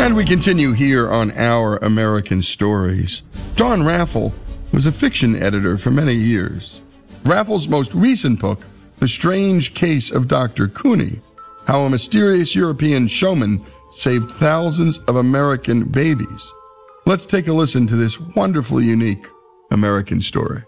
And we continue here on Our American Stories. Don Raffel was a fiction editor for many years. Raffel's most recent book, The Strange Case of Dr. Cooney, How a Mysterious European Showman Saved Thousands of American Babies. Let's take a listen to this wonderfully unique American story.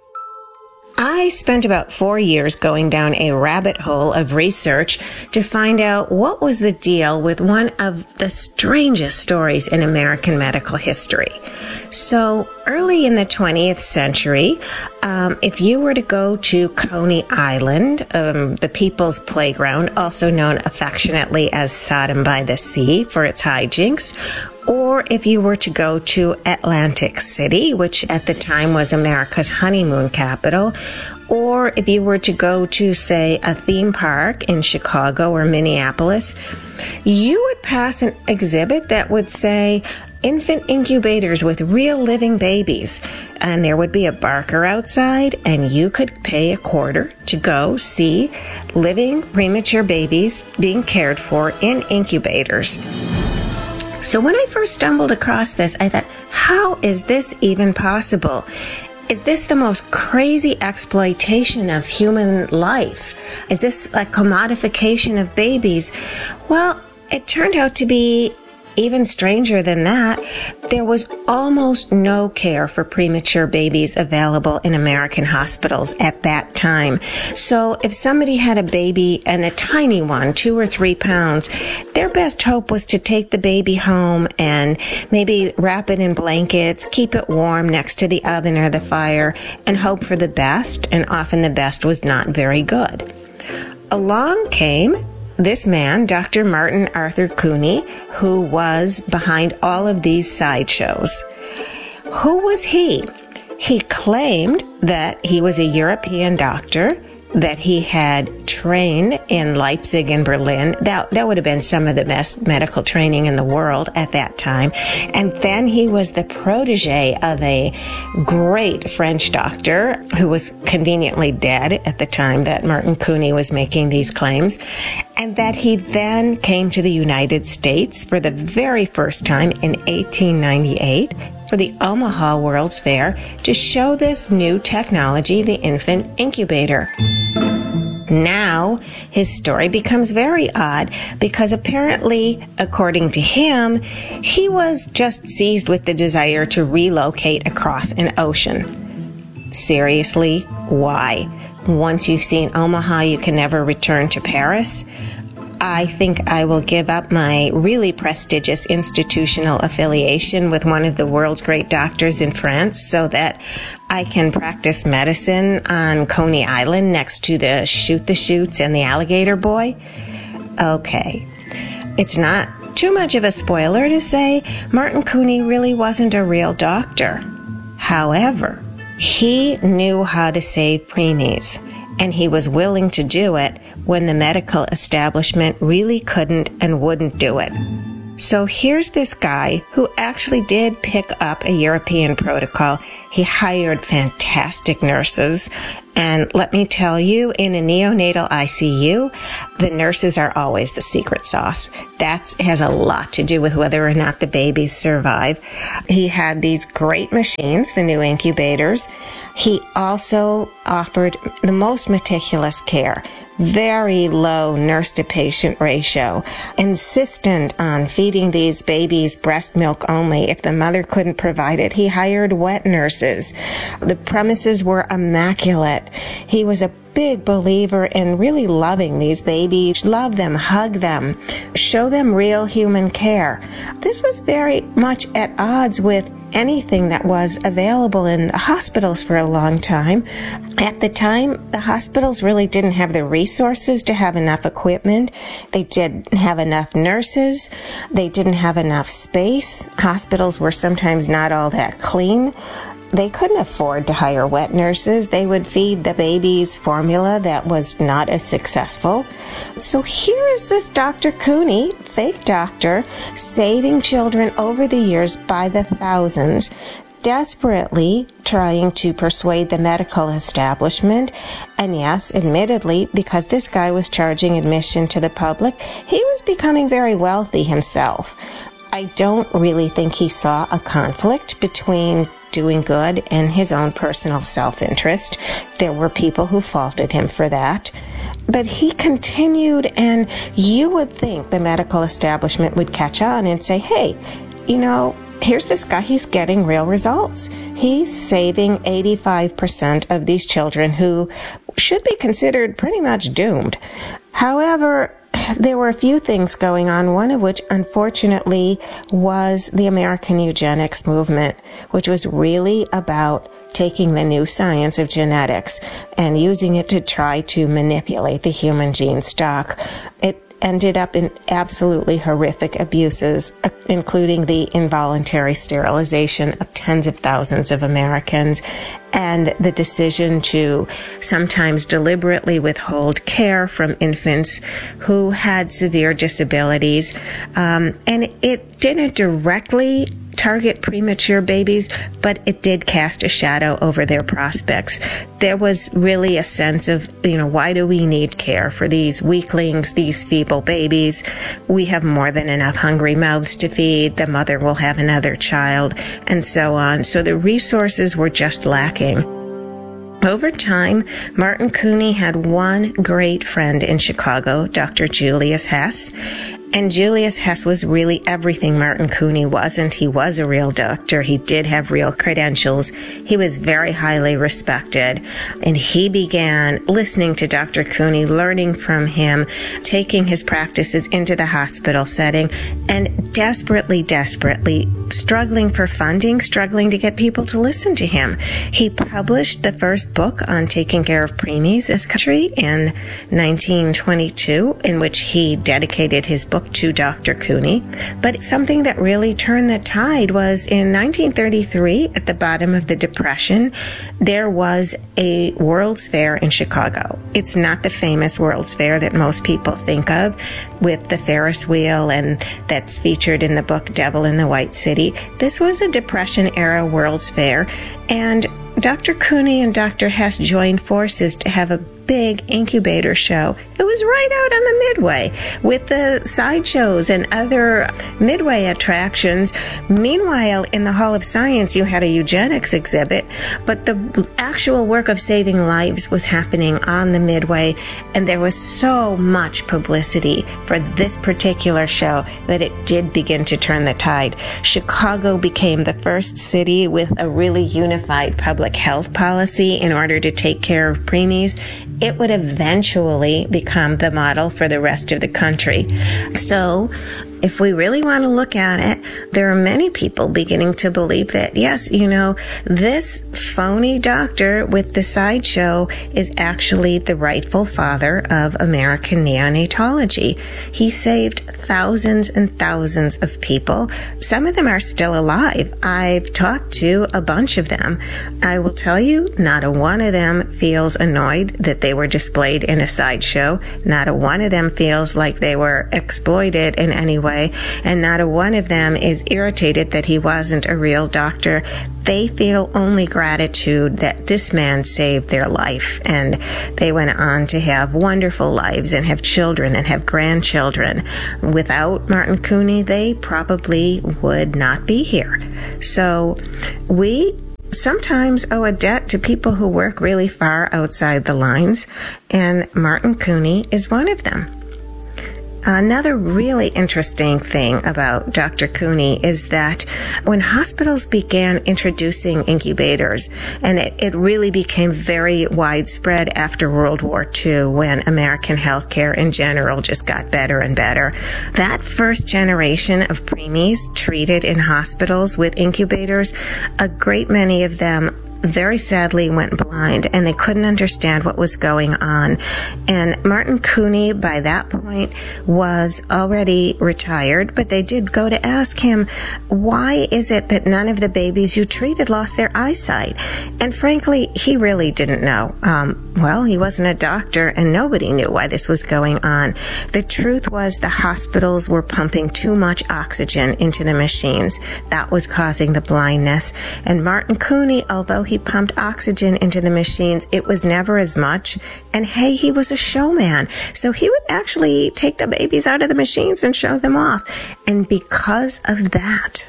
I spent about 4 years going down a rabbit hole of research to find out what was the deal with one of the strangest stories in American medical history. So early in the 20th century, if you were to go to Coney Island, the People's Playground, also known affectionately as Sodom by the Sea for its hijinks, or if you were to go to Atlantic City, which at the time was America's honeymoon capital, or if you were to go to, say, a theme park in Chicago or Minneapolis, you would pass an exhibit that would say infant incubators with real living babies. And there would be a barker outside, and you could pay $0.25 to go see living premature babies being cared for in incubators. So when I first stumbled across this, I thought, how is this even possible? Is this the most crazy exploitation of human life? Is this a commodification of babies? Well, it turned out to be even stranger than that. There was almost no care for premature babies available in American hospitals at that time. So if somebody had a baby, and a tiny one, 2 or 3 pounds, their best hope was to take the baby home and maybe wrap it in blankets, keep it warm next to the oven or the fire, and hope for the best, and often the best was not very good. Along came this man, Dr. Martin Arthur Cooney, who was behind all of these sideshows. Who was he? He claimed that he was a European doctor, that he had trained in Leipzig and Berlin. That would have been some of the best medical training in the world at that time. And then he was the protege of a great French doctor who was conveniently dead at the time that Martin Cooney was making these claims. And that he then came to the United States for the very first time in 1898 for the Omaha World's Fair to show this new technology, the infant incubator. Now, his story becomes very odd because apparently, according to him, he was just seized with the desire to relocate across an ocean. Seriously, why? Once you've seen Omaha, you can never return to Paris? I think I will give up my really prestigious institutional affiliation with one of the world's great doctors in France so that I can practice medicine on Coney Island next to the Shoot the Chutes and the Alligator Boy. Okay, it's not too much of a spoiler to say Martin Cooney really wasn't a real doctor. However, he knew how to save preemies, and he was willing to do it when the medical establishment really couldn't and wouldn't do it. So here's this guy who actually did pick up a European protocol. He hired fantastic nurses. And let me tell you, in a neonatal ICU, the nurses are always the secret sauce. That has a lot to do with whether or not the babies survive. He had these great machines, the new incubators. He also offered the most meticulous care. Very low nurse-to-patient ratio, insistent on feeding these babies breast milk only. If the mother couldn't provide it, he hired wet nurses. The premises were immaculate. He was a big believer in really loving these babies, love them, hug them, show them real human care. This was very much at odds with anything that was available in the hospitals for a long time. At the time, the hospitals really didn't have the resources to have enough equipment. They didn't have enough nurses. They didn't have enough space. Hospitals were sometimes not all that clean. They couldn't afford to hire wet nurses. They would feed the babies formula that was not as successful. So here is this Dr. Cooney, fake doctor, saving children over the years by the thousands, desperately trying to persuade the medical establishment. And yes, admittedly, because this guy was charging admission to the public, he was becoming very wealthy himself. I don't really think he saw a conflict between doing good and his own personal self-interest. There were people who faulted him for that. But he continued, and you would think the medical establishment would catch on and say, hey, here's this guy, he's getting real results. He's saving 85% of these children who should be considered pretty much doomed. However, there were a few things going on, one of which, unfortunately, was the American eugenics movement, which was really about taking the new science of genetics and using it to try to manipulate the human gene stock. It ended up in absolutely horrific abuses, including the involuntary sterilization of tens of thousands of Americans and the decision to sometimes deliberately withhold care from infants who had severe disabilities. And it didn't directly target premature babies, but it did cast a shadow over their prospects. There was really a sense of, why do we need care for these weaklings, these feeble babies? We have more than enough hungry mouths to feed. The mother will have another child, and so on. So the resources were just lacking. Over time, Martin Couney had one great friend in Chicago, Dr. Julius Hess. And Julius Hess was really everything Martin Couney wasn't. He was a real doctor. He did have real credentials. He was very highly respected. And he began listening to Dr. Couney, learning from him, taking his practices into the hospital setting, and desperately struggling for funding, struggling to get people to listen to him. He published the first book on taking care of preemies in this country in 1922, in which he dedicated his book to Dr. Couney. But something that really turned the tide was in 1933, at the bottom of the Depression, there was a World's Fair in Chicago. It's not the famous World's Fair that most people think of with the Ferris wheel and that's featured in the book Devil in the White City. This was a Depression-era World's Fair, and Dr. Couney and Dr. Hess joined forces to have a big incubator show. It was right out on the Midway with the sideshows and other Midway attractions. Meanwhile, in the Hall of Science, you had a eugenics exhibit, but the actual work of saving lives was happening on the Midway, and there was so much publicity for this particular show that it did begin to turn the tide. Chicago became the first city with a really unified public health policy in order to take care of preemies. It would eventually become the model for the rest of the country. So, if we really want to look at it, there are many people beginning to believe that, yes, this phony doctor with the sideshow is actually the rightful father of American neonatology. He saved thousands and thousands of people. Some of them are still alive. I've talked to a bunch of them. I will tell you, not a one of them feels annoyed that they were displayed in a sideshow. Not a one of them feels like they were exploited in any way. And not a one of them is irritated that he wasn't a real doctor. They feel only gratitude that this man saved their life, and they went on to have wonderful lives and have children and have grandchildren. Without Martin Couney, they probably would not be here. So we sometimes owe a debt to people who work really far outside the lines, and Martin Couney is one of them. Another really interesting thing about Dr. Couney is that when hospitals began introducing incubators, and it really became very widespread after World War II when American healthcare in general just got better and better, that first generation of preemies treated in hospitals with incubators, a great many of them very sadly went blind, and they couldn't understand what was going on. And Martin Couney, by that point, was already retired, but they did go to ask him, why is it that none of the babies you treated lost their eyesight? And frankly, he really didn't know. Well, he wasn't a doctor, and nobody knew why this was going on. The truth was the hospitals were pumping too much oxygen into the machines. That was causing the blindness. And Martin Couney, although he pumped oxygen into the machines, it was never as much. And hey, he was a showman. So he would actually take the babies out of the machines and show them off. And because of that,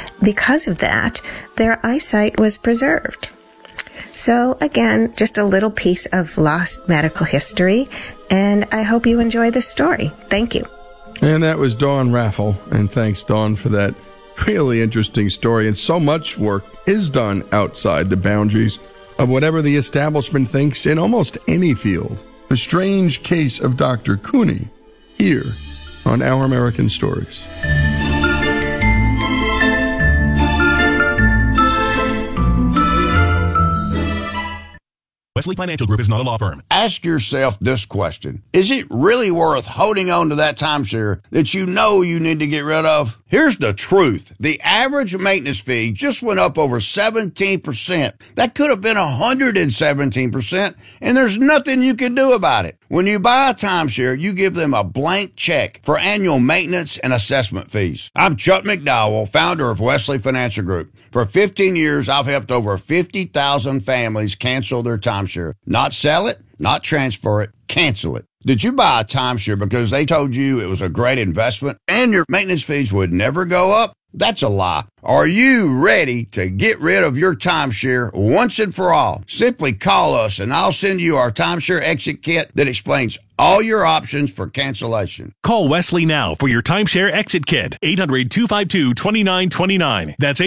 their eyesight was preserved. So again, just a little piece of lost medical history, and I hope you enjoy this story. Thank you. And that was Dawn Raffel, and thanks, Dawn, for that really interesting story. And so much work is done outside the boundaries of whatever the establishment thinks in almost any field. The Strange Case of Dr. Couney, here on Our American Stories. Wesley Financial Group is not a law firm. Ask yourself this question. Is it really worth holding on to that timeshare that you know you need to get rid of? Here's the truth. The average maintenance fee just went up over 17%. That could have been 117%, and there's nothing you can do about it. When you buy a timeshare, you give them a blank check for annual maintenance and assessment fees. I'm Chuck McDowell, founder of Wesley Financial Group. For 15 years, I've helped over 50,000 families cancel their timeshare. Not sell it, not transfer it, cancel it. Did you buy a timeshare because they told you it was a great investment and your maintenance fees would never go up? That's a lie. Are you ready to get rid of your timeshare once and for all? Simply call us and I'll send you our timeshare exit kit that explains all your options for cancellation. Call Wesley now for your timeshare exit kit. 800-252-2929. That's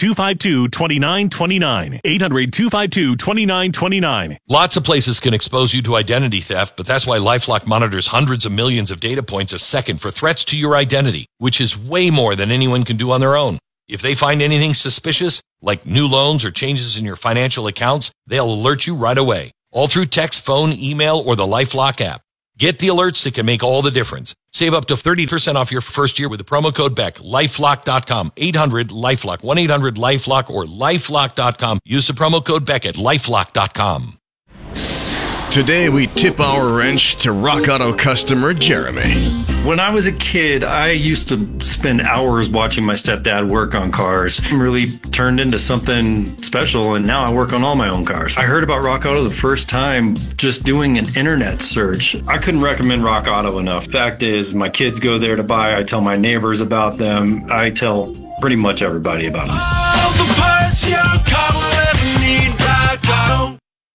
800-252-2929. 800-252-2929. Lots of places can expose you to identity theft, but that's why LifeLock monitors hundreds of millions of data points a second for threats to your identity, which is way more than anyone can do on their own. If they find anything suspicious, like new loans or changes in your financial accounts, they'll alert you right away, all through text, phone, email, or the LifeLock app. Get the alerts that can make all the difference. Save up to 30% off your first year with the promo code BECK. LifeLock.com. 800-LifeLock. 1-800-LifeLock or LifeLock.com. Use the promo code BECK at LifeLock.com. Today we tip our wrench to Rock Auto customer Jeremy. When I was a kid, I used to spend hours watching my stepdad work on cars. It really turned into something special, and now I work on all my own cars. I heard about Rock Auto the first time just doing an internet search. I couldn't recommend Rock Auto enough. Fact is, my kids go there to buy. I tell my neighbors about them. I tell pretty much everybody about them. All the parts your car will ever need, Rock Auto.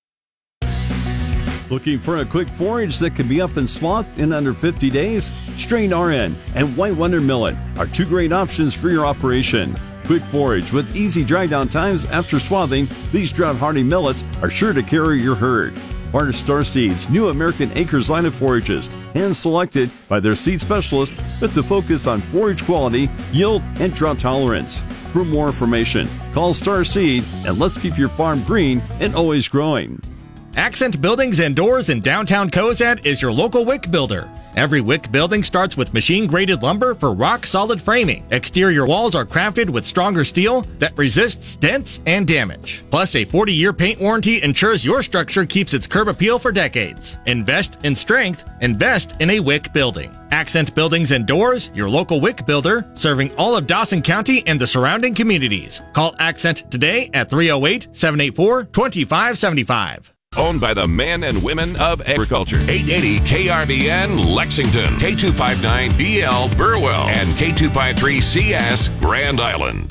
Looking for a quick forage that can be up in swath in under 50 days? Strain RN and White Wonder Millet are two great options for your operation. Quick forage with easy dry down times after swathing, these drought-hardy millets are sure to carry your herd. Part of Star Seed's new American Acres line of forages, hand-selected by their seed specialist with the focus on forage quality, yield, and drought tolerance. For more information, call Star Seed and let's keep your farm green and always growing. Accent Buildings and Doors in downtown Cozad is your local WIC builder. Every WIC building starts with machine-graded lumber for rock-solid framing. Exterior walls are crafted with stronger steel that resists dents and damage. Plus, a 40-year paint warranty ensures your structure keeps its curb appeal for decades. Invest in strength. Invest in a WIC building. Accent Buildings and Doors, your local WIC builder, serving all of Dawson County and the surrounding communities. Call Accent today at 308-784-2575. Owned by the men and women of agriculture. 880 KRDN Lexington, K259BL Burwell, and K253CS Grand Island.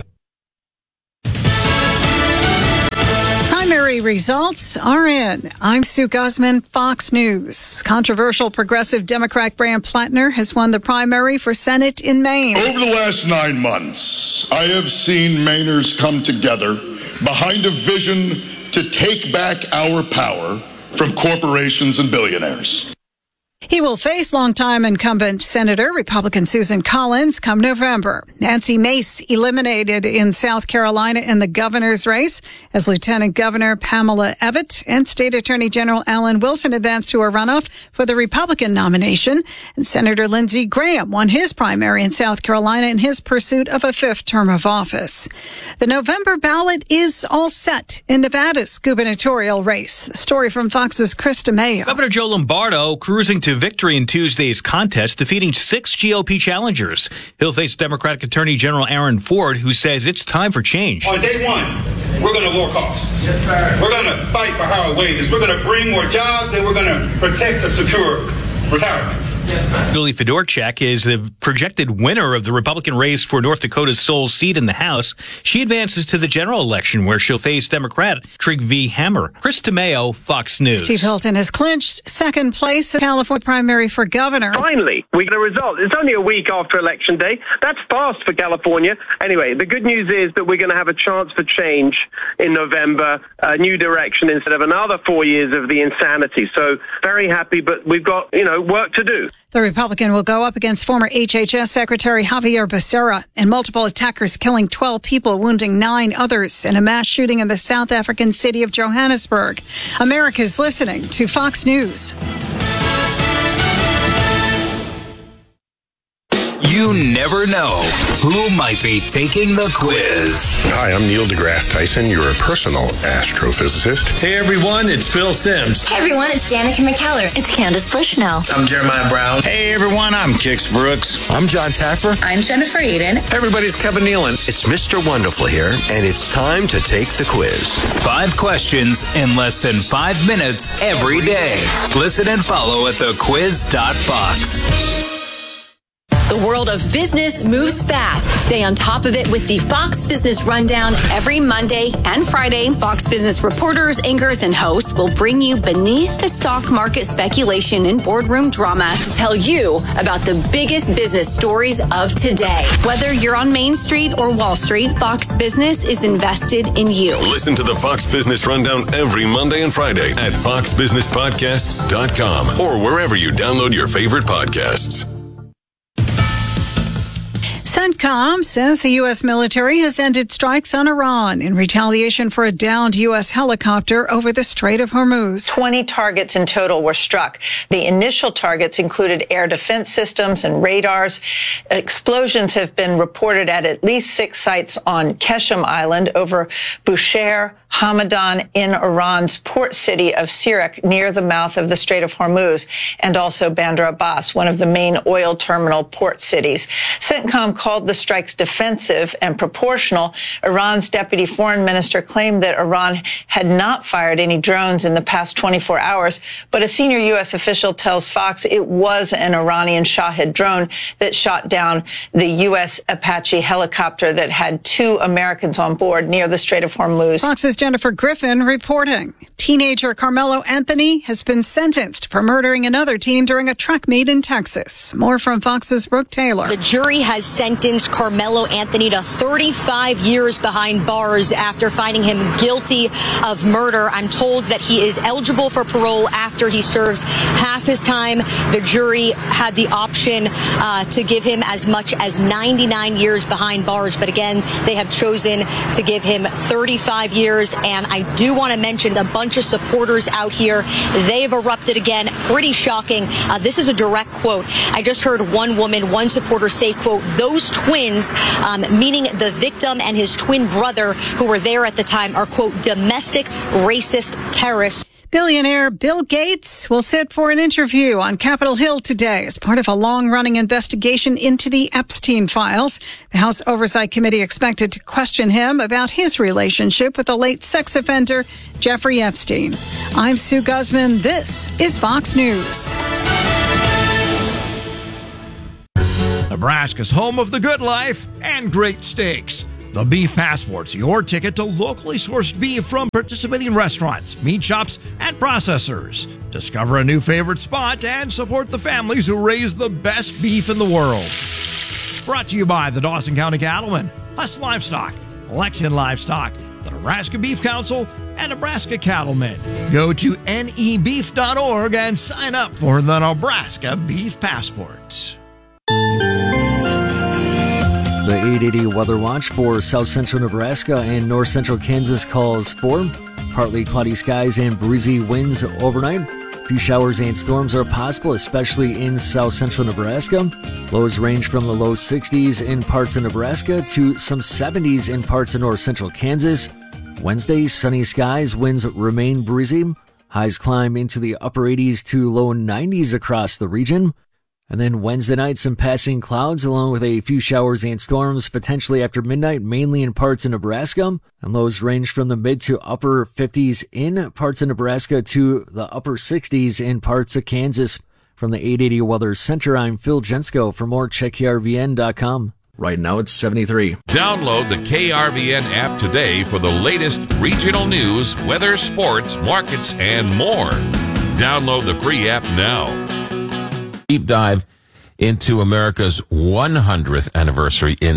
Primary results are in. I'm Sue Guzman, Fox News. Controversial progressive Democrat Graham Plattner has won the primary for Senate in Maine. Over the last 9 months, I have seen Mainers come together behind a vision to take back our power from corporations and billionaires. He will face longtime incumbent Senator Republican Susan Collins come November. Nancy Mace eliminated in South Carolina in the governor's race as Lieutenant Governor Pamela Abbott and State Attorney General Alan Wilson advanced to a runoff for the Republican nomination. And Senator Lindsey Graham won his primary in South Carolina in his pursuit of a fifth term of office. The November ballot is all set in Nevada's gubernatorial race. A story from Fox's Chris DeMaio. Governor Joe Lombardo cruising to victory in Tuesday's contest, defeating 6 GOP challengers. He'll face Democratic Attorney General Aaron Ford, who says it's time for change. On day one, we're going to lower costs. We're going to fight for higher wages. We're going to bring more jobs, and we're going to protect and secure retirement. Julie Fedorchak is the projected winner of the Republican race for North Dakota's sole seat in the House. She advances to the general election, where she'll face Democrat Trygve Hammer. Chris DeMaio, Fox News. Steve Hilton has clinched second place in the California primary for governor. Finally, we get a result. It's only a week after Election Day. That's fast for California. Anyway, the good news is that we're going to have a chance for change in November, a new direction instead of another 4 years of the insanity. So very happy, but we've got, work to do. The Republican will go up against former HHS Secretary Javier Becerra and multiple attackers killing 12 people, wounding 9 others in a mass shooting in the South African city of Johannesburg. America's listening to Fox News. You never know who might be taking the quiz. Hi, I'm Neil deGrasse Tyson, your personal astrophysicist. Hey everyone, it's Phil Simms. Hey everyone, it's Danica McKellar. It's Candace Bushnell. I'm Jeremiah Brown. Hey everyone, I'm Kix Brooks. I'm John Taffer. I'm Jennifer Aiden. Hey everybody, it's Kevin Nealon. It's Mr. Wonderful here, and it's time to take the quiz. 5 questions in less than 5 minutes every day. Listen and follow at thequiz.fox. The world of business moves fast. Stay on top of it with the Fox Business Rundown every Monday and Friday. Fox Business reporters, anchors, and hosts will bring you beneath the stock market speculation and boardroom drama to tell you about the biggest business stories of today. Whether you're on Main Street or Wall Street, Fox Business is invested in you. Listen to the Fox Business Rundown every Monday and Friday at foxbusinesspodcasts.com or wherever you download your favorite podcasts. CENTCOM says the U.S. military has ended strikes on Iran in retaliation for a downed U.S. helicopter over the Strait of Hormuz. 20 targets in total were struck. The initial targets included air defense systems and radars. Explosions have been reported at least 6 sites on Keshem Island, over Bushehr Hamadan in Iran's port city of Sirak near the mouth of the Strait of Hormuz, and also Bandar Abbas, one of the main oil terminal port cities. CENTCOM called the strikes defensive and proportional. Iran's deputy foreign minister claimed that Iran had not fired any drones in the past 24 hours, but a senior U.S. official tells Fox it was an Iranian Shahed drone that shot down the U.S. Apache helicopter that had 2 Americans on board near the Strait of Hormuz. Fox's Jennifer Griffin reporting. Teenager Carmelo Anthony has been sentenced for murdering another teen during a truck meet in Texas. More from Fox's Brooke Taylor. The jury has sentenced Carmelo Anthony to 35 years behind bars after finding him guilty of murder. I'm told that he is eligible for parole after he serves half his time. The jury had the option to give him as much as 99 years behind bars, but again, they have chosen to give him 35 years. And I do want to mention a bunch of supporters out here. They have erupted again. Pretty shocking. This is a direct quote. I just heard one supporter say, quote, "Those twins," meaning the victim and his twin brother who were there at the time, are, quote, "domestic racist terrorists." Billionaire Bill Gates will sit for an interview on Capitol Hill today as part of a long-running investigation into the Epstein files. The House Oversight Committee expected to question him about his relationship with the late sex offender Jeffrey Epstein. I'm Sue Guzman. This is Fox News. Nebraska's home of the good life and great steaks. The Beef Passport's your ticket to locally sourced beef from participating restaurants, meat shops, and processors. Discover a new favorite spot and support the families who raise the best beef in the world. Brought to you by the Dawson County Cattlemen, Huss Livestock, Lexion Livestock, the Nebraska Beef Council, and Nebraska cattlemen. Go to nebeef.org and sign up for the Nebraska Beef Passport. The 880 Weather Watch for south central Nebraska and north central Kansas calls for partly cloudy skies and breezy winds overnight. A few showers and storms are possible, especially in south central Nebraska. Lows range from the low 60s in parts of Nebraska to some 70s in parts of north central Kansas. Wednesday, sunny skies, winds remain breezy. Highs climb into the upper 80s to low 90s across the region. And then Wednesday night, some passing clouds along with a few showers and storms potentially after midnight, mainly in parts of Nebraska. And lows range from the mid to upper 50s in parts of Nebraska to the upper 60s in parts of Kansas. From the 880 Weather Center, I'm Phil Jensko. For more, check KRVN.com. Right now it's 73. Download the KRVN app today for the latest regional news, weather, sports, markets, and more. Download the free app now. Deep dive into America's 100th anniversary. In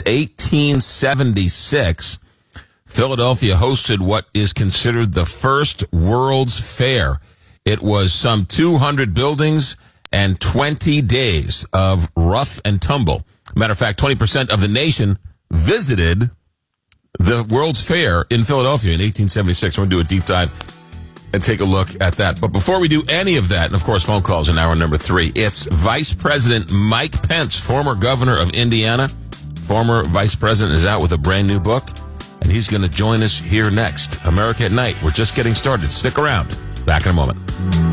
1876, Philadelphia hosted what is considered the first World's Fair. It was some 200 buildings and 20 days of rough and tumble. Matter of fact, 20% of the nation visited the World's Fair in Philadelphia in 1876. We're going to do a deep dive and take a look at that. But before we do any of that, and of course phone calls in hour number 3, it's Vice President Mike Pence, former governor of Indiana. Former vice president is out with a brand new book, and he's going to join us here next. America at Night. We're just getting started. Stick around. Back in a moment.